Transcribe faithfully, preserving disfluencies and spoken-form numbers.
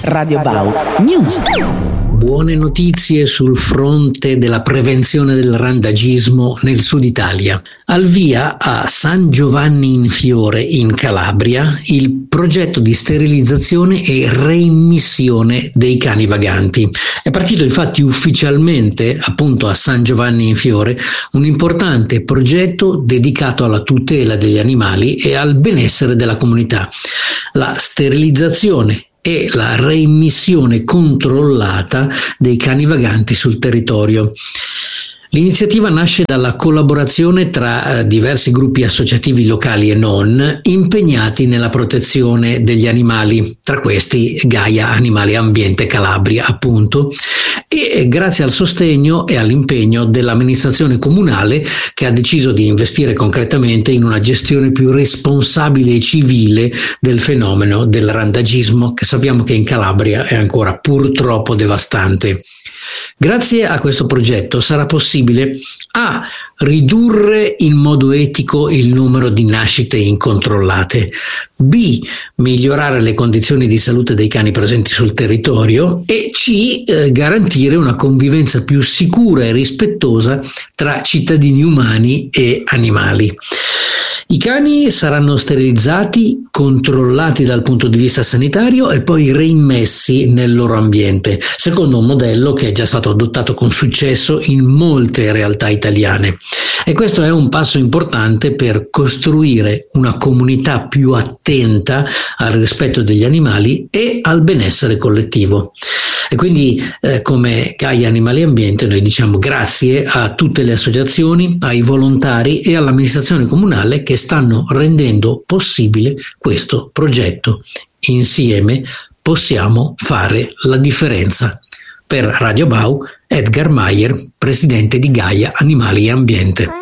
Radio Bau News. Buone notizie sul fronte della prevenzione del randagismo nel sud Italia. Al via a San Giovanni in Fiore in Calabria il progetto di sterilizzazione e reimmissione dei cani vaganti. È partito infatti ufficialmente appunto a San Giovanni in Fiore un importante progetto dedicato alla tutela degli animali e al benessere della comunità. La sterilizzazione e la reimmissione controllata dei cani vaganti sul territorio. L'iniziativa nasce dalla collaborazione tra diversi gruppi associativi locali e non impegnati nella protezione degli animali, tra questi Gaia Animali Ambiente Calabria appunto, e grazie al sostegno e all'impegno dell'amministrazione comunale che ha deciso di investire concretamente in una gestione più responsabile e civile del fenomeno del randagismo, che sappiamo che in Calabria è ancora purtroppo devastante. Grazie a questo progetto sarà possibile A. ridurre in modo etico il numero di nascite incontrollate, B. migliorare le condizioni di salute dei cani presenti sul territorio e C. Eh, garantire una convivenza più sicura e rispettosa tra cittadini umani e animali. I cani saranno sterilizzati, controllati dal punto di vista sanitario e poi reimmessi nel loro ambiente, secondo un modello che è già stato adottato con successo in molte realtà italiane. E questo è un passo importante per costruire una comunità più attenta al rispetto degli animali e al benessere collettivo. E quindi eh, come Gaia Animali Ambiente noi diciamo grazie a tutte le associazioni, ai volontari e all'amministrazione comunale che stanno rendendo possibile questo progetto. Insieme possiamo fare la differenza. Per Radio Bau, Edgar Maier, presidente di Gaia Animali Ambiente.